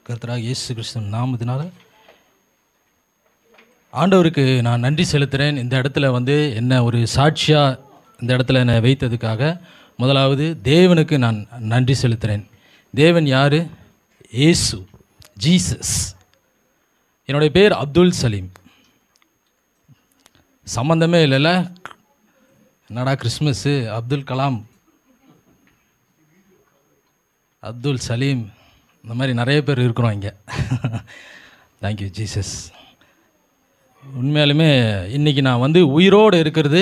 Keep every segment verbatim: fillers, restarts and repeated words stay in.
கர்த்தராக இயேசு கிறிஸ்துவின் நாமத்தினால ஆண்டவருக்கு நான் நன்றி செலுத்துகிறேன். இந்த இடத்துல வந்து என்ன ஒரு சாட்சியாக இந்த இடத்துல என்னை வைத்ததுக்காக முதலாவது தேவனுக்கு நான் நன்றி செலுத்துகிறேன். தேவன் யார்? இயேசு, ஜீசஸ். என்னுடைய பேர் அப்துல் சலீம். சம்மந்தமே இல்லைல்ல, என்னடா கிறிஸ்மஸ்ஸு, அப்துல் கலாம், அப்துல் சலீம், இந்த மாதிரி நிறைய பேர் இருக்கிறோம் இங்கே. Thank you Jesus. உண்மையாலுமே இன்றைக்கி நான் வந்து உயிரோடு இருக்கிறது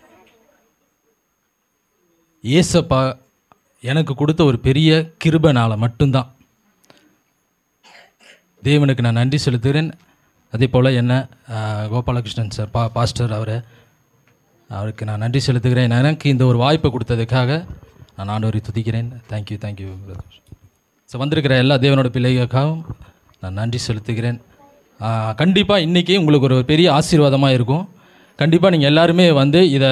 ஏசப்பா எனக்கு கொடுத்த ஒரு பெரிய கிருபைனால மட்டும்தான். தேவனுக்கு நான் நன்றி செலுத்துகிறேன். அதே போல் என்ன கோபாலகிருஷ்ணன் சார் பா பாஸ்டர் அவரை அவருக்கு நான் நன்றி செலுத்துகிறேன். எனக்கு இந்த ஒரு வாய்ப்பை கொடுத்ததுக்காக நான் ஆண்டவரை துதிக்கிறேன். Thank you thank you brother. ஸோ வந்திருக்கிற எல்லா தேவனோட பிள்ளைகளுக்காகவும் நான் நன்றி செலுத்துகிறேன். கண்டிப்பாக இன்றைக்கி உங்களுக்கு ஒரு பெரிய ஆசீர்வாதமாக இருக்கும். கண்டிப்பாக நீங்கள் எல்லாருமே வந்து இதை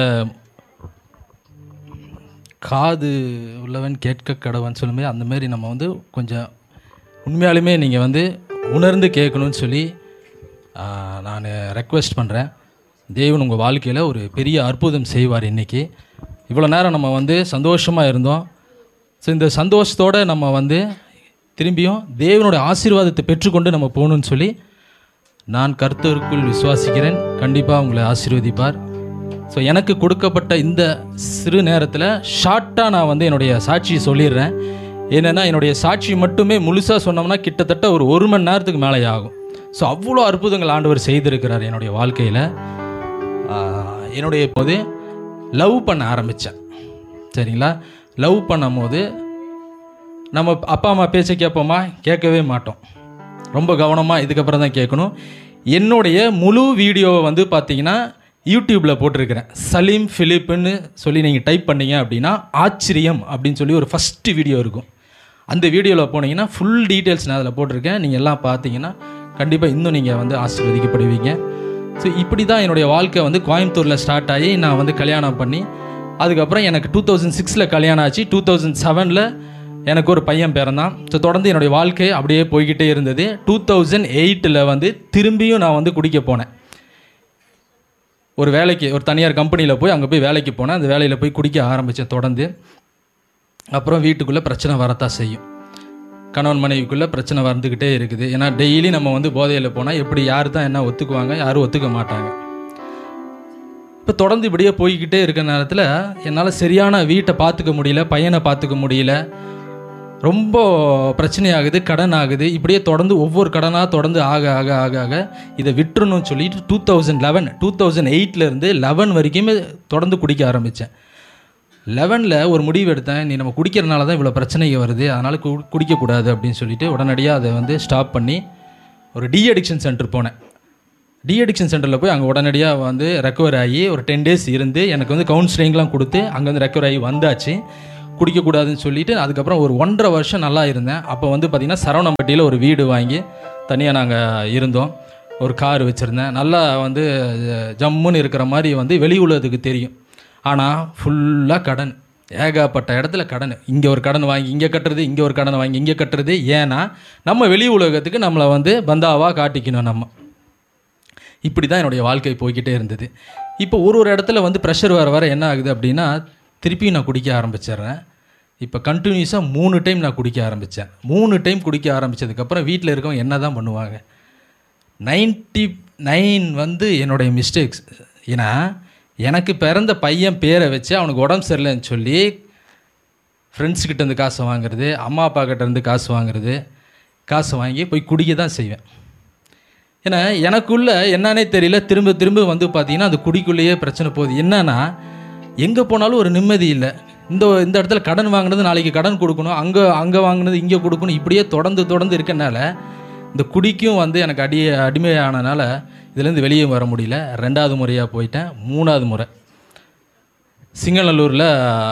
காது உள்ளவன் கேட்க கடவன் சொல்லுமே அந்தமாரி நம்ம வந்து கொஞ்சம் உண்மையாலுமே நீங்கள் வந்து உணர்ந்து கேட்கணும்னு சொல்லி நான் ரெக்வெஸ்ட் பண்ணுறேன். தேவன் உங்கள் வாழ்க்கையில் ஒரு பெரிய அற்புதம் செய்வார். இன்றைக்கி இவ்வளோ நேரம் நம்ம வந்து சந்தோஷமாக இருந்தோம். ஸோ இந்த சந்தோஷத்தோடு நம்ம வந்து திரும்பியும் தேவனுடைய ஆசீர்வாதத்தை பெற்றுக்கொண்டு நம்ம போகணுன்னு சொல்லி நான் கர்த்தருக்குள் விசுவாசிக்கிறேன். கண்டிப்பாக உங்களை ஆசீர்வதிப்பார். ஸோ எனக்கு கொடுக்கப்பட்ட இந்த சிறு நேரத்தில் ஷார்ட்டாக நான் வந்து என்னுடைய சாட்சியை சொல்லிடுறேன். என்னென்னா என்னுடைய சாட்சி மட்டுமே முழுசாக சொன்னோம்னா கிட்டத்தட்ட ஒரு ஒரு மணி நேரத்துக்கு மேலே ஆகும். ஸோ அவ்வளோ அற்புதங்கள் ஆண்டவர் செய்திருக்கிறார் என்னுடைய வாழ்க்கையில். என்னுடைய போது லவ் பண்ண ஆரம்பித்தேன். சரிங்களா? லவ் பண்ணும் போது நம்ம அப்பா அம்மா பேச்சை கேட்போமா? கேட்கவே மாட்டோம். ரொம்ப கவனமாக இதுக்கப்புறம் தான் கேட்கணும். என்னுடைய முழு வீடியோவை வந்து பார்த்திங்கன்னா யூடியூப்பில் போட்டிருக்கிறேன். சலீம் ஃபிலிப்புன்னு சொல்லி நீங்கள் டைப் பண்ணிங்க அப்படின்னா ஆச்சரியம் அப்படின்னு சொல்லி ஒரு ஃபஸ்ட்டு வீடியோ இருக்கும். அந்த வீடியோவில் போனீங்கன்னா ஃபுல் டீட்டெயில்ஸ் நான் அதில் போட்டிருக்கேன். நீங்கள் எல்லாம் பார்த்தீங்கன்னா கண்டிப்பாக இன்னும் நீங்கள் வந்து ஆசீர்வதிக்கப்படுவீங்க. ஸோ இப்படி தான் என்னுடைய வாழ்க்கை வந்து கோயம்புத்தூரில் ஸ்டார்ட் ஆகி நான் வந்து கல்யாணம் பண்ணி அதுக்கப்புறம் எனக்கு டூ தௌசண்ட் சிக்ஸில் கல்யாணம் ஆச்சு. டூ தௌசண்ட் செவனில் எனக்கு ஒரு பையன் பிறந்தான். ஸோ தொடர்ந்து என்னுடைய வாழ்க்கை அப்படியே போய்கிட்டே இருந்தது. டூ தௌசண்ட் எயிட்டில் வந்து திரும்பியும் நான் வந்து குடிக்க போனேன். ஒரு வேலைக்கு ஒரு தனியார் கம்பெனியில் போய் அங்கே போய் வேலைக்கு போனேன். அந்த வேலையில் போய் குடிக்க ஆரம்பித்தேன் தொடர்ந்து. அப்புறம் வீட்டுக்குள்ளே பிரச்சனை வரத்தான் செய்யும். கணவன் மனைவிக்குள்ளே பிரச்சனை வந்துக்கிட்டே இருக்குது. ஏன்னா டெய்லி நம்ம வந்து போதையில் போனால் எப்படி யார் தான் என்ன ஒத்துக்குவாங்க, யாரும் ஒத்துக்க மாட்டாங்க. இப்போ தொடர்ந்து இப்படியே போய்கிட்டே இருக்கிற நேரத்தில் என்னால் சரியான வீட்டை பார்த்துக்க முடியல, பையனை பார்த்துக்க முடியல. ரொம்ப பிரச்சனையாகுது, கடன் ஆகுது. இப்படியே தொடர்ந்து ஒவ்வொரு கடனாக தொடர்ந்து ஆக ஆக ஆக ஆக இதை விட்டுறணும்னு சொல்லிட்டு two thousand eleven two thousand எயிட்லேருந்து eleven வரைக்குமே தொடர்ந்து குடிக்க ஆரம்பித்தேன். லெவனில் ஒரு முடிவு எடுத்தேன். நீ நம்ம குடிக்கிறனால தான் இவ்வளோ பிரச்சனைகள் வருது, அதனால் கு குடிக்கக்கூடாது அப்படின்னு சொல்லிட்டு உடனடியாக அதை வந்து ஸ்டாப் பண்ணி ஒரு டி அடிக்ஷன் சென்டர் போனேன். டி அடிக்ஷன் சென்டரில் போய் அங்கே உடனடியாக வந்து ரெக்கவர் ஆகி ஒரு டென் டேஸ் இருந்து எனக்கு வந்து கவுன்சிலிங்லாம் கொடுத்து அங்கே வந்து ரெக்கவர் ஆகி வந்தாச்சு. குடிக்கக்கூடாதுன்னு சொல்லிவிட்டு அதுக்கப்புறம் ஒரு ஒன்றரை வருஷம் நல்லா இருந்தேன். அப்போ வந்து பார்த்திங்கன்னா சரவணம்பட்டியில் ஒரு வீடு வாங்கி தனியாக நாங்கள் இருந்தோம். ஒரு கார் வச்சுருந்தேன். நல்லா வந்து ஜம்முன்னு இருக்கிற மாதிரி வந்து வெளி உலகத்துக்கு தெரியும். ஆனால் ஃபுல்லாக கடன், ஏகப்பட்ட இடத்துல கடன். இங்கே ஒரு கடன் வாங்கி இங்கே கட்டுறது, இங்கே ஒரு கடன் வாங்கி இங்கே கட்டுறது. ஏன்னா நம்ம வெளி உலகத்துக்கு நம்மளை வந்து பந்தாவாக காட்டிக்கணும் நம்ம. இப்படி தான் என்னுடைய வாழ்க்கை போய்கிட்டே இருந்தது. இப்போ ஒரு ஒரு இடத்துல வந்து ப்ரெஷர் வர வர என்ன ஆகுது அப்படின்னா திருப்பியும் நான் குடிக்க ஆரம்பிச்சிடுறேன். இப்போ கண்டினியூஸாக மூணு டைம் நான் குடிக்க ஆரம்பித்தேன். மூணு டைம் குடிக்க ஆரம்பித்ததுக்கப்புறம் வீட்டில் இருக்கவங்க என்ன தான் பண்ணுவாங்க? நைன்ட்டி நைன் வந்து என்னுடைய மிஸ்டேக்ஸ். ஏன்னா எனக்கு பிறந்த பையன் பேரை வச்சு அவனுக்கு உடம்பு சரியில்லைன்னு சொல்லி ஃப்ரெண்ட்ஸ்கிட்டேருந்து காசு வாங்குறது, அம்மா அப்பா கிட்டேருந்து காசு வாங்குறது, காசு வாங்கி போய் குடிக்க தான் செய்வேன். ஏன்னா எனக்குள்ளே என்னன்னே தெரியல, திரும்ப திரும்ப வந்து பார்த்திங்கன்னா அது குடிக்குள்ளேயே பிரச்சனை போகுது. என்னன்னா எங்கே போனாலும் ஒரு நிம்மதி இல்லை. இந்த இந்த இடத்துல கடன் வாங்கினது நாளைக்கு கடன் கொடுக்கணும், அங்கே அங்கே வாங்கினது இங்கே கொடுக்கணும். இப்படியே தொடர்ந்து தொடர்ந்து இருக்கனால இந்த குடிக்கும் வந்து எனக்கு அடி அடிமையானனால இதுலேருந்து வெளியே வர முடியல. ரெண்டாவது முறையாக போயிட்டேன். மூணாவது முறை சிங்கநல்லூரில்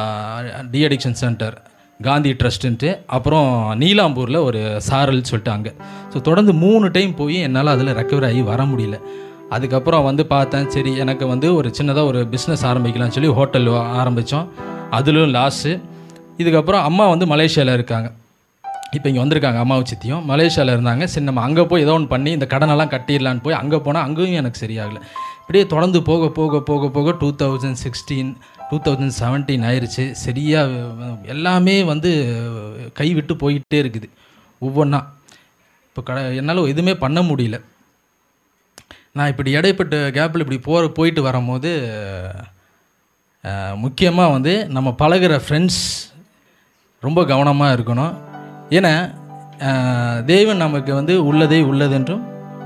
டி அடிக்ஷன் சென்டர் காந்தி ட்ரஸ்ட்டுன்ட்டு, அப்புறம் நீலாம்பூரில் ஒரு சாரல் சொல்லிட்டு அங்கே. ஸோ தொடர்ந்து மூணு டைம் போய் என்னால் அதில் ரெக்கவர் ஆகி வர முடியல. அதுக்கப்புறம் வந்து பார்த்தேன், சரி எனக்கு வந்து ஒரு சின்னதாக ஒரு பிஸ்னஸ் ஆரம்பிக்கலாம்னு சொல்லி ஹோட்டல் ஆரம்பித்தோம். அதிலும் லாஸு. இதுக்கப்புறம் அம்மா வந்து மலேசியாவில் இருக்காங்க. இப்போ இங்கே வந்திருக்காங்க அம்மாவும் சித்தியும், மலேசியாவில் இருந்தாங்க. சரி நம்ம அங்கே போய் ஏதோ ஒன்று பண்ணி இந்த கடனெல்லாம் கட்டிடலான்னு போய் அங்கே போனால் அங்கேயும் எனக்கு சரியாகலை. இப்படியே தொடர்ந்து போக போக போக போக two thousand sixteen two thousand seventeen ஆயிடுச்சு. சரியாக எல்லாமே வந்து கைவிட்டு போயிட்டே இருக்குது ஒவ்வொன்றா. இப்போ க என்னால் எதுவுமே பண்ண முடியல. நான் இப்படி இடைப்பட்ட கேப்பில் இப்படி போகிற போயிட்டு வரும்போது முக்கியமாக வந்து நம்ம பழகிற ஃப்ரெண்ட்ஸ் ரொம்ப கவனமாக இருக்கணும். ஏன்னா தேவன் நமக்கு வந்து உள்ளதே உள்ளதென்றும்,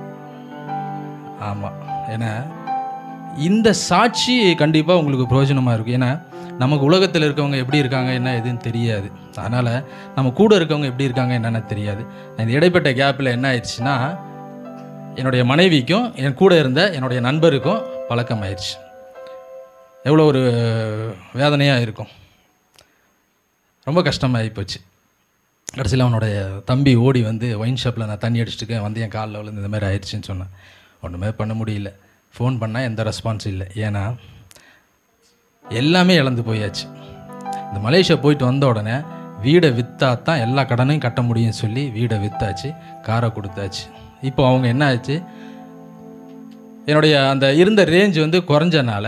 ஆமாம், ஏன்னா இந்த சாட்சி கண்டிப்பாக உங்களுக்கு பிரயோஜனமாக இருக்கும். ஏன்னா நமக்கு உலகத்தில் இருக்கவங்க எப்படி இருக்காங்க என்ன எதுன்னு தெரியாது. அதனால் நம்ம கூட இருக்கவங்க எப்படி இருக்காங்க என்னென்னு தெரியாது. இந்த இடைப்பட்ட கேப்பில் என்ன ஆயிடுச்சுன்னா, என்னுடைய மனைவிக்கும் என் கூட இருந்த என்னுடைய நண்பருக்கும் பழக்கம் ஆயிடுச்சு. எவ்வளோ ஒரு வேதனையாக இருக்கும், ரொம்ப கஷ்டமாகி போச்சு. கடைசியில் அவனுடைய தம்பி ஓடி வந்து ஒயின் ஷாப்பில் நான் தண்ணி அடிச்சுட்டுக்கேன் வந்து என் காலில் விழுந்து இந்த மாதிரி ஆயிடுச்சுன்னு சொன்னேன். ஒன்றுமே பண்ண முடியல. ஃபோன் பண்ணால் எந்த ரெஸ்பான்ஸும் இல்லை. ஏன்னா எல்லாமே இழந்து போயாச்சு. இந்த மலேசியா போயிட்டு வந்த உடனே வீடை விற்றா தான் எல்லா கடனையும் கட்ட முடியும்னு சொல்லி வீடை விற்றாச்சு, காரை கொடுத்தாச்சு. இப்போ அவங்க என்ன ஆச்சு, என்னுடைய அந்த இருந்த ரேஞ்ச் வந்து குறைஞ்சனால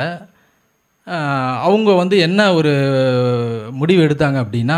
அவங்க வந்து என்ன ஒரு முடிவு எடுத்தாங்க அப்படின்னா,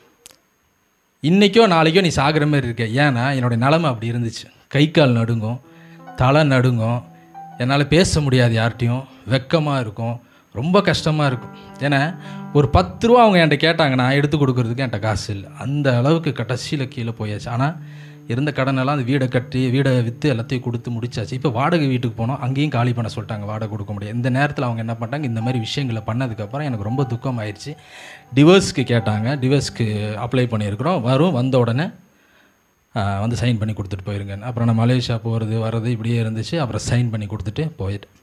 இன்றைக்கோ நாளைக்கோ நீ சாகிற மாதிரி இருக்க. ஏன்னா என்னுடைய நிலமை அப்படி இருந்துச்சு. கை கால் நடுங்கும், தலை நடுங்கும், என்னால் பேச முடியாது யார்கிட்டையும், வெக்கமாக இருக்கும், ரொம்ப கஷ்டமாக இருக்கும். ஏன்னா ஒரு பத்து ரூபா அவங்க என்கிட்ட கேட்டாங்க, நான் எடுத்து கொடுக்குறதுக்கு என்கிட்ட காசு இல்லை. அந்த அளவுக்கு கடைசியில் கீழே போயாச்சு. ஆனால் இருந்த கடனெல்லாம் அந்த வீடை கட்டி வீடை விற்று எல்லாத்தையும் கொடுத்து முடிச்சாச்சு. இப்போ வாடகை வீட்டுக்கு போனோம், அங்கேயும் காலி பண்ண சொல்லிட்டாங்க, வாடகை கொடுக்க முடியாது. இந்த நேரத்தில் அவங்க என்ன பண்ணிட்டாங்க, இந்த மாதிரி விஷயங்களை பண்ணதுக்கப்புறம் எனக்கு ரொம்ப துக்கம் ஆயிடுச்சு. டிவோர்ஸ்க்கு கேட்டாங்க, டிவோர்ஸ்க்கு அப்ளை பண்ணியிருக்கிறோம், வரும், வந்த உடனே வந்து சைன் பண்ணி கொடுத்துட்டு போயிருங்க. அப்புறம் நான் மலேசியா போகிறது வர்றது இப்படியே இருந்துச்சு. அப்புறம் சைன் பண்ணி கொடுத்துட்டு போயிட்டேன்.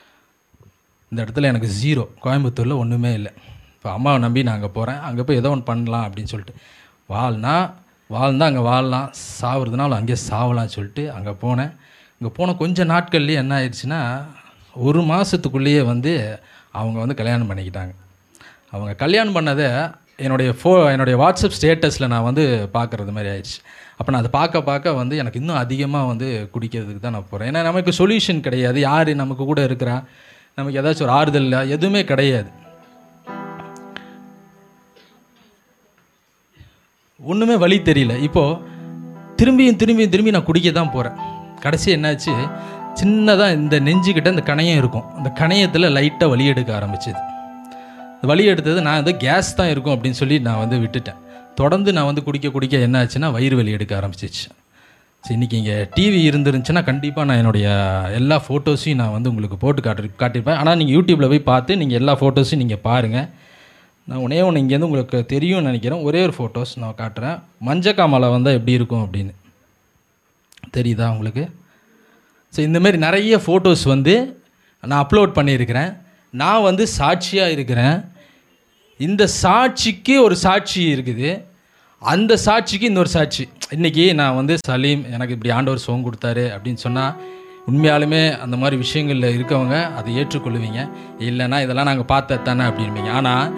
இந்த இடத்துல எனக்கு ஜீரோ, கோயம்புத்தூரில் ஒன்றுமே இல்லை. இப்போ அம்மாவை நம்பி நான் அங்கே போகிறேன். அங்கே போய் ஏதோ ஒன்று பண்ணலாம் அப்படின்னு சொல்லிட்டு, வாழ்னா வாழ்ந்தால் அங்கே வாழலாம், சாவுறதுனால அங்கேயே சாவலாம்னு சொல்லிட்டு அங்கே போனேன். இங்கே போன கொஞ்சம் நாட்கள்லேயே என்ன ஆயிடுச்சுன்னா, ஒரு மாதத்துக்குள்ளேயே வந்து அவங்க வந்து கல்யாணம் பண்ணிக்கிட்டாங்க. அவங்க கல்யாணம் பண்ணதை என்னுடைய ஃபோ என்னுடைய வாட்ஸ்அப் ஸ்டேட்டஸில் நான் வந்து பார்க்குறது மாதிரி ஆயிடுச்சு. அப்போ நான் அதை பார்க்க பார்க்க வந்து எனக்கு இன்னும் அதிகமாக வந்து குடிக்கிறதுக்கு தான் நான் போகிறேன். ஏன்னா நமக்கு சொல்யூஷன் கிடையாது, யார் நமக்கு கூட இருக்கிறா, நமக்கு ஏதாச்சும் ஒரு ஆறுதல் இல்லை, எதுவுமே கிடையாது, ஒன்றுமே வழி தெரியல. இப்போது திரும்பியும் திரும்பியும் திரும்பி நான் குடிக்க தான் போகிறேன். கடைசி என்னாச்சு, சின்னதாக இந்த நெஞ்சுக்கிட்ட இந்த கணையம் இருக்கும், அந்த கணையத்தில் லைட்டாக வலி எடுக்க ஆரம்பிச்சிது. வலி எடுத்தது நான் வந்து கேஸ் தான் இருக்கும் அப்படின்னு சொல்லி நான் வந்து விட்டுட்டேன். தொடர்ந்து நான் வந்து குடிக்க குடிக்க என்ன ஆச்சுன்னா வயிறு வலி எடுக்க ஆரம்பிச்சிச்சு. சரி, இன்றைக்கி இங்கே டிவி இருந்துருந்துச்சுன்னா கண்டிப்பாக நான் என்னுடைய எல்லா ஃபோட்டோஸையும் நான் வந்து உங்களுக்கு போட்டு காட்டு காட்டியிருப்பேன். ஆனால் நீங்கள் யூடியூப்பில் போய் பார்த்து நீங்கள் எல்லா ஃபோட்டோஸையும் நீங்கள் பாருங்கள். நான் ஒன்றே ஒன்று இங்கேருந்து உங்களுக்கு தெரியும்னு நினைக்கிறேன். ஒரே ஒரு ஃபோட்டோஸ் நான் காட்டுறேன். மஞ்சக்காமலை வந்தால் எப்படி இருக்கும் அப்படின்னு தெரியுதா உங்களுக்கு? ஸோ இந்தமாரி நிறைய ஃபோட்டோஸ் வந்து நான் அப்லோட் பண்ணியிருக்கிறேன். நான் வந்து சாட்சியாக இருக்கிறேன். இந்த சாட்சிக்கு ஒரு சாட்சி இருக்குது, அந்த சாட்சிக்கு இன்னொரு சாட்சி. இன்றைக்கி நான் வந்து சலீம், எனக்கு இப்படி ஆண்டவர் சுகம் கொடுத்தாரு அப்படின்னு சொன்னால் உண்மையாலுமே அந்த மாதிரி விஷயங்களில் இருக்கவங்க அதை ஏற்றுக்கொள்ளுவீங்க. இல்லைன்னா இதெல்லாம் நாங்கள் பார்த்தது தானே அப்படின்பீங்க. ஆனால்